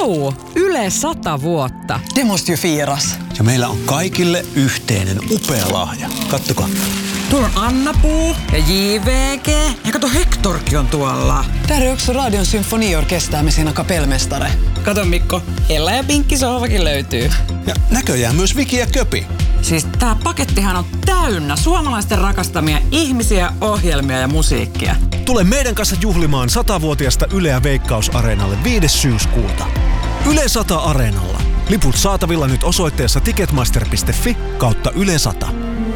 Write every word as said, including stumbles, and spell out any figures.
Juu, Yle sata vuotta. Det måste ju firas. Ja meillä on kaikille yhteinen upea lahja. Kattokaa. Tuolla on Anna-Puu ja J V G. Ja kato, Hektorkin on tuolla. Där är också Radion symfoniorkester med sina kapellmästare. Kato Mikko, Ella ja Pinkki sohvakin löytyy. Ja näköjään myös Viki ja Köpi. Siis tää pakettihan on täynnä suomalaisten rakastamia ihmisiä, ohjelmia ja musiikkia. Tule meidän kanssa juhlimaan satavuotiasta Yleä Veikkaus-areenalle viides syyskuuta. Yle sata Areenalla. Liput saatavilla nyt osoitteessa ticketmaster piste fi kautta Yle sata.